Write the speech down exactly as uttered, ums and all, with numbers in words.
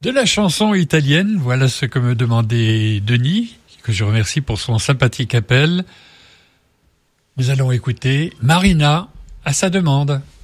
De la chanson italienne, voilà ce que me demandait Denis, que je remercie pour son sympathique appel. Nous allons écouter Marina à sa demande.